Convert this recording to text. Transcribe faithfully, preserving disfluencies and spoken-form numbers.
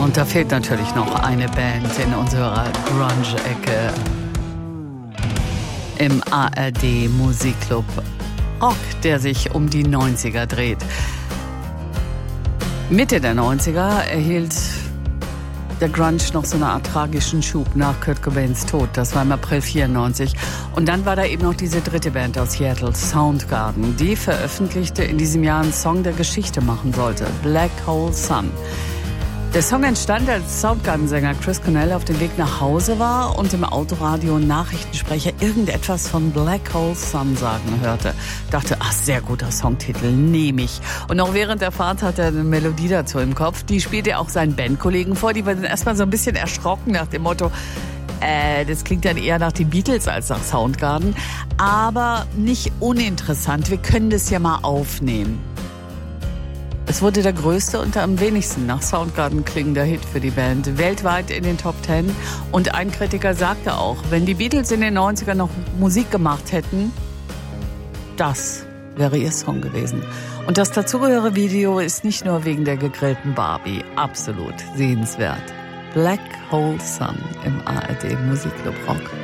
Und da fehlt natürlich noch eine Band in unserer Grunge-Ecke im A R D Musikclub Rock, der sich um die neunziger dreht. Mitte der neunziger erhielt der Grunge noch so eine Art tragischen Schub nach Kurt Cobains Tod. Das war im April vierundneunzig. Und dann war da eben noch diese dritte Band aus Seattle, Soundgarden. Die veröffentlichte in diesem Jahr einen Song, der Geschichte machen sollte, Black Hole Sun. Der Song entstand, als Soundgarden-Sänger Chris Cornell auf dem Weg nach Hause war und im Autoradio Nachrichtensprecher irgendetwas von Black Hole Sun sagen hörte. Dachte, ach, sehr guter Songtitel, nehme ich. Und noch während der Fahrt hatte er eine Melodie dazu im Kopf. Die spielte er auch seinen Bandkollegen vor. Die waren erstmal so ein bisschen erschrocken nach dem Motto, äh, das klingt dann eher nach den Beatles als nach Soundgarden. Aber nicht uninteressant, wir können das ja mal aufnehmen. Es wurde der größte und am wenigsten nach Soundgarden klingender Hit für die Band, weltweit in den Top Ten. Und ein Kritiker sagte auch, wenn die Beatles in den neunzigern noch Musik gemacht hätten, das wäre ihr Song gewesen. Und das dazugehörige Video ist nicht nur wegen der gegrillten Barbie absolut sehenswert. Black Hole Sun im A R D Musikclub Rock.